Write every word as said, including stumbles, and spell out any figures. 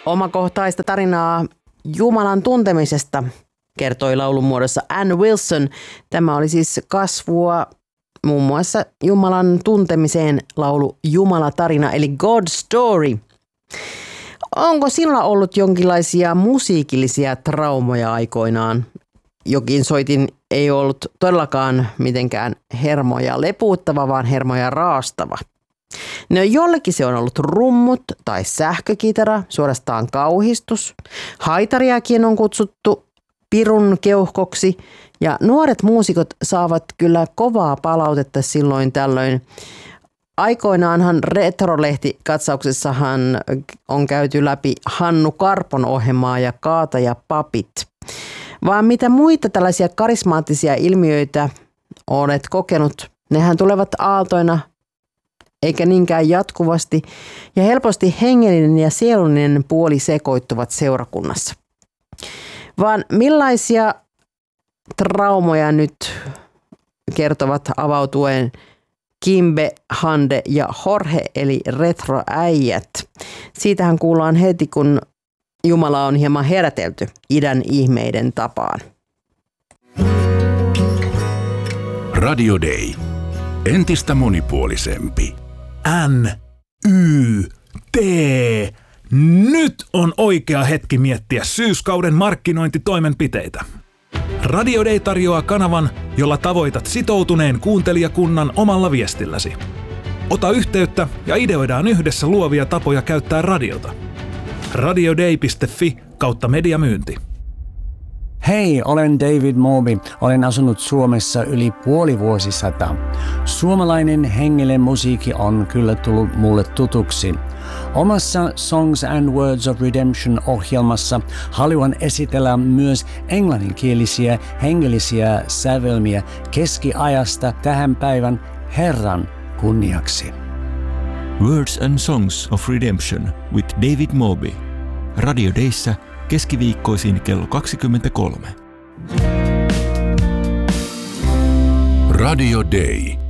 Omakohtaista tarinaa Jumalan tuntemisesta kertoi laulun muodossa Ann Wilson. Tämä oli siis kasvua muun muassa Jumalan tuntemiseen laulu Jumalatarina eli God Story. Onko sinulla ollut jonkinlaisia musiikillisia traumoja aikoinaan? Jokin soitin ei ollut todellakaan mitenkään hermoja lepuuttava, vaan hermoja raastava. No jollekin se on ollut rummut tai sähkökitara, suorastaan kauhistus. Haitariakin on kutsuttu pirun keuhkoksi ja nuoret muusikot saavat kyllä kovaa palautetta silloin tällöin. Aikoinaanhan Retrolehti katsauksessahan on käyty läpi Hannu Karpon ohjelmaa ja Kaata ja papit. Vaan mitä muita tällaisia karismaattisia ilmiöitä olet kokenut, nehän tulevat aaltoina eikä niinkään jatkuvasti ja helposti hengellinen ja sielullinen puoli sekoittuvat seurakunnassa. Vaan millaisia traumoja nyt kertovat avautuen Kimbe, Hande ja Jorge eli retroäijät. Siitähän kuullaan heti, kun Jumala on hieman herätelty idän ihmeiden tapaan. Radio Day. Entistä monipuolisempi. N, Y, T. Nyt on oikea hetki miettiä syyskauden markkinointitoimenpiteitä. Radio Day tarjoaa kanavan, jolla tavoitat sitoutuneen kuuntelijakunnan omalla viestilläsi. Ota yhteyttä ja ideoidaan yhdessä luovia tapoja käyttää radiota. radioday piste fi kautta mediamyynti. Hei, olen David Morby. Olen asunut Suomessa yli puoli vuosisata. Suomalainen hengellinen musiikki on kyllä tullut mulle tutuksi. Omassa Songs and Words of Redemption-ohjelmassa haluan esitellä myös englanninkielisiä hengellisiä sävelmiä keskiajasta tähän päivän Herran kunniaksi. Words and Songs of Redemption with David Morby. Radio Dayssä keskiviikkoisin kello kaksikymmentäkolme. Radio Day.